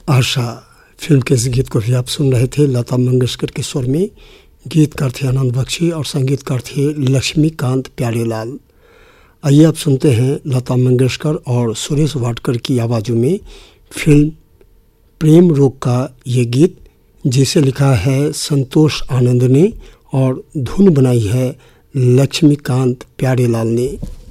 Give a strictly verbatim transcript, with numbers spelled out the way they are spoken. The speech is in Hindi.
आशा फिल्म के इस गीत को भी आप सुन रहे थे लता मंगेशकर के स्वर में। गीतकार थे आनंद बख्शी और संगीतकार थे लक्ष्मीकांत प्यारेलाल। आइए आप सुनते हैं लता मंगेशकर और सुरेश वाडकर की आवाज़ों में फिल्म प्रेम रोग का ये गीत, जिसे लिखा है संतोष आनंद ने और धुन बनाई है लक्ष्मीकांत प्यारेलाल ने।